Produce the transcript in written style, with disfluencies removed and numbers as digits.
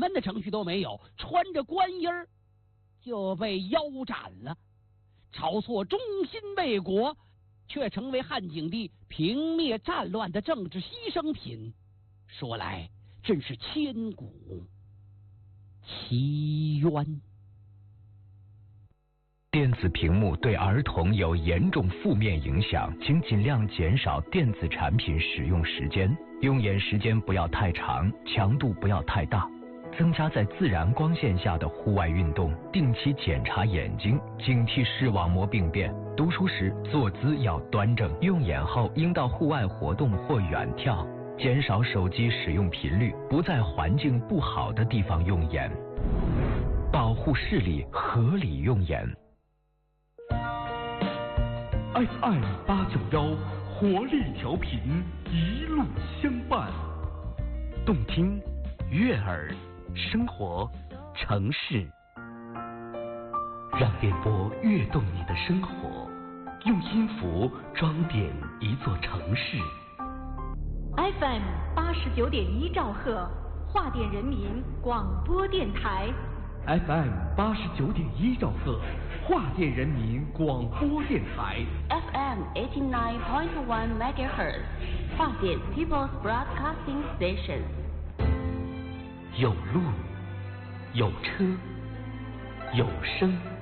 门的程序都没有，穿着官衣儿就被腰斩了。晁错忠心为国，却成为汉景帝平灭战乱的政治牺牲品，说来真是千古奇冤。 电子屏幕对儿童有严重负面影响，请尽量减少电子产品使用时间，用眼时间不要太长，强度不要太大。增加在自然光线下的户外运动，定期检查眼睛，警惕视网膜病变。读书时坐姿要端正，用眼后应到户外活动或远眺，减少手机使用频率，不在环境不好的地方用眼，保护视力，合理用眼。 FM 891活力调频，一路相伴， 动听悦耳，生活城市，让电波跃动你的生活，用音符装点一座城市。 FM 89.1兆赫，华电人民广播电台。 FM 89.1兆赫，华电人民广播电台。 FM 89.1 MHz， 华电 People's Broadcasting Station。 有路，有车，有声。